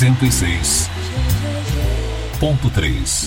106.3.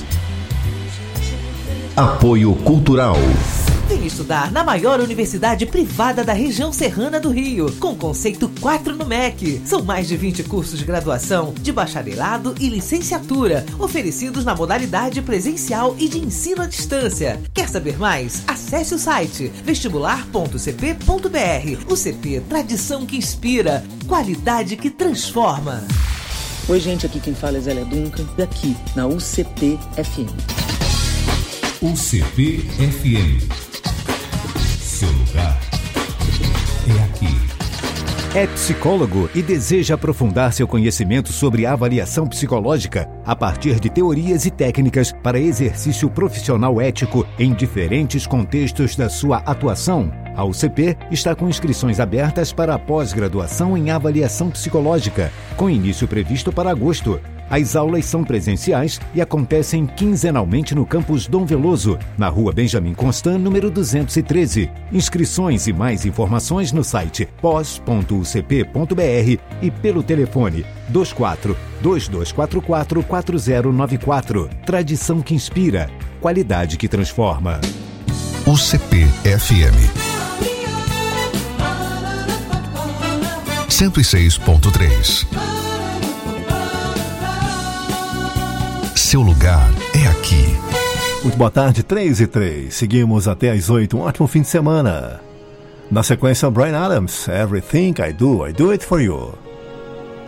Apoio Cultural. Vem estudar na maior universidade privada da região serrana do Rio, com conceito 4 no MEC. São mais de 20 cursos de graduação, de bacharelado e licenciatura, oferecidos na modalidade presencial e de ensino à distância. Quer saber mais? Acesse o site vestibular.cp.br. O CP, tradição que inspira, qualidade que transforma. Oi, gente, aqui quem fala é Zélia Duncan, daqui na UCP FM. UCP FM. Seu lugar é aqui. É psicólogo e deseja aprofundar seu conhecimento sobre avaliação psicológica a partir de teorias e técnicas para exercício profissional ético em diferentes contextos da sua atuação. A UCP está com inscrições abertas para a pós-graduação em avaliação psicológica, com início previsto para agosto. As aulas são presenciais e acontecem quinzenalmente no campus Dom Veloso, na rua Benjamin Constant, número 213. Inscrições e mais informações no site pos.ucp.br e pelo telefone 24-2244-4094. Tradição que inspira, qualidade que transforma. UCP FM 106.3. Seu lugar é aqui. Muito boa tarde, 3:03. Seguimos até às 8. Um ótimo fim de semana. Na sequência, Bryan Adams, Everything I Do It For You.